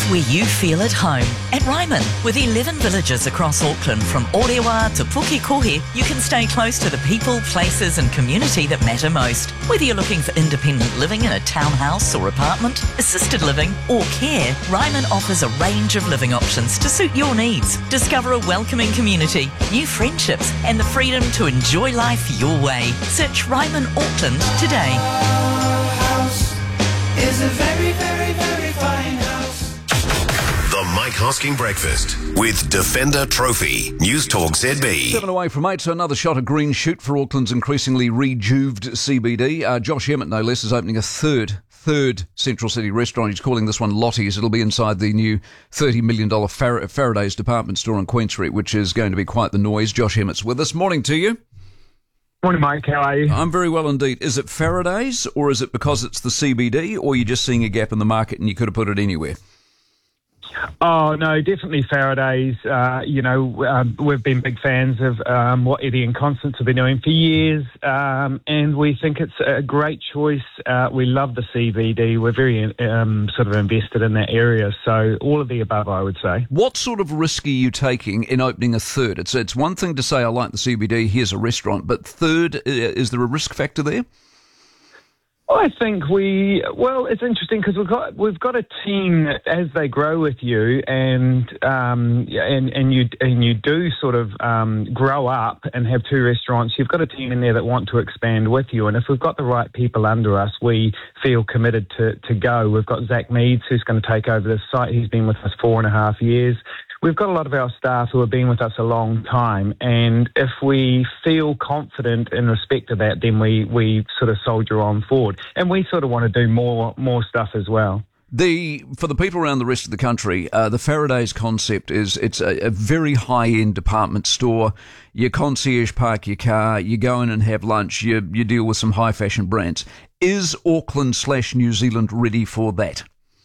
where you feel at home. At Ryman, with 11 villages across Auckland from Orewa to Pukekohe, you can stay close to the people, places and community that matter most. Whether you're looking for independent living in a townhouse or apartment, assisted living or care, Ryman offers a range of living options to suit your needs. Discover a welcoming community, new friendships and the freedom to enjoy life your way. Search Ryman Auckland today. House is a very, very, very fine house. The Mike Hosking Breakfast with Defender Trophy. News Talk ZB. 7 away from 8, so another shot of green shoot for Auckland's increasingly rejuved CBD. Josh Emmett, no less, is opening a third Central City restaurant. He's calling this one Lottie's. It'll be inside the new $30 million Faraday's department store on Queen Street, which is going to be quite the noise. Josh Emmett's with us. Morning to you. Morning, Mike. How are you? I'm very well indeed. Is it Faraday's, or is it because it's the CBD, or you're just seeing a gap in the market and you could have put it anywhere? Oh, no, definitely Faraday's. We've been big fans of what Eddie and Constance have been doing for years, and we think it's a great choice. We love the CBD. We're very sort of invested in that area. So all of the above, I would say. What sort of risk are you taking in opening a third? It's one thing to say, I like the CBD, here's a restaurant, but third, is there a risk factor there? I think it's interesting because we've got a team that, as they grow with you and you do sort of grow up and have two restaurants, you've got a team in there that want to expand with you. And if we've got the right people under us, we feel committed to go. We've got Zach Meads, who's going to take over the site. He's been with us 4.5 years. We've got a lot of our staff who have been with us a long time, and if we feel confident in respect to that, then we sort of soldier on forward. And we sort of want to do more stuff as well. For the people around the rest of the country, the Faraday's concept is it's a very high-end department store. You concierge park your car, you go in and have lunch, you deal with some high-fashion brands. Is Auckland/New Zealand ready for that?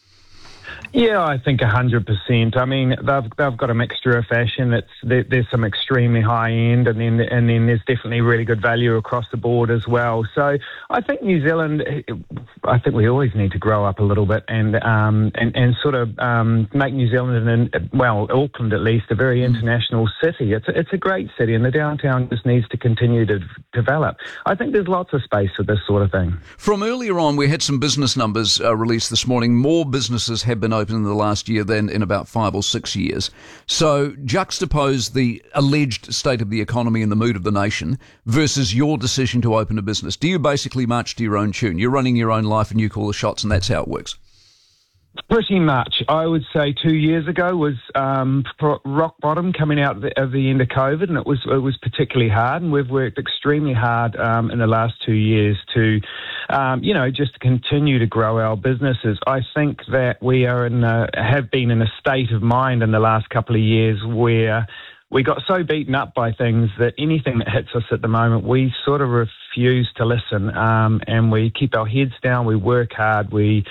Yeah, I think 100%. I mean, they've got a mixture of fashion. There's some extremely high end, and then there's definitely really good value across the board as well. So I think New Zealand, I think we always need to grow up a little bit and sort of make New Zealand Auckland at least, a very international city. It's a great city, and the downtown just needs to continue to develop. I think there's lots of space for this sort of thing. From earlier on, we had some business numbers released this morning. More businesses have been open in the last year than in about 5 or 6 years. So juxtapose the alleged state of the economy and the mood of the nation versus your decision to open a business. Do you basically march to your own tune? You're running your own life and you call the shots, and that's how it works? Pretty much. I would say 2 years ago was rock bottom coming out of the end of COVID, and it was particularly hard. And we've worked extremely hard in the last 2 years to, just continue to grow our businesses. I think that we are have been in a state of mind in the last couple of years where we got so beaten up by things that anything that hits us at the moment, we sort of refuse to listen, and we keep our heads down. We work hard. We,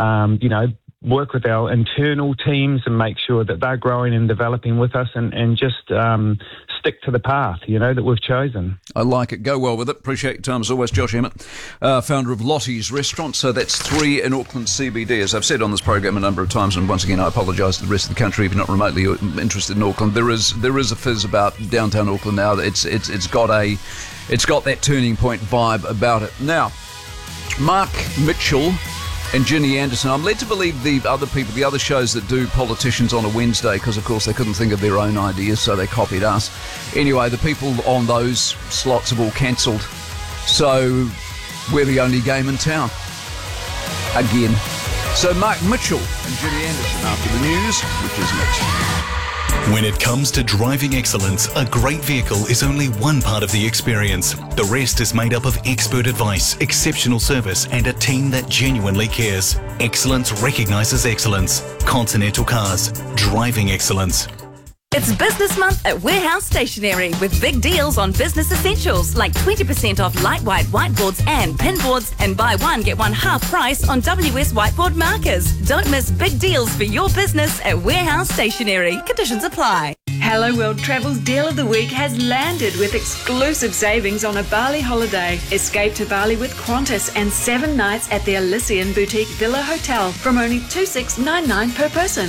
work with our internal teams and make sure that they're growing and developing with us, and just stick to the path, that we've chosen. I like it. Go well with it. Appreciate your time as always. Josh Emmett, founder of Lottie's Restaurant. So that's 3 in Auckland CBD. As I've said on this program a number of times, and once again I apologise to the rest of the country if you're not remotely interested in Auckland. There is a fizz about downtown Auckland now. It's got that turning point vibe about it. Now, Mark Mitchell and Ginny Anderson. I'm led to believe the other shows that do politicians on a Wednesday, because of course they couldn't think of their own ideas, so they copied us. Anyway, the people on those slots have all cancelled, so we're the only game in town again. So Mark Mitchell and Ginny Anderson after the news, which is next. When it comes to driving excellence, a great vehicle is only one part of the experience. The rest is made up of expert advice, exceptional service, and a team that genuinely cares. Excellence recognises excellence. Continental Cars. Driving excellence. It's Business Month at Warehouse Stationery with big deals on business essentials like 20% off light white whiteboards and pinboards, and buy one get one half price on WS whiteboard markers. Don't miss big deals for your business at Warehouse Stationery. Conditions apply. Hello World Travel's Deal of the Week has landed with exclusive savings on a Bali holiday. Escape to Bali with Qantas and 7 nights at the Elysian Boutique Villa Hotel from only $2,699 per person.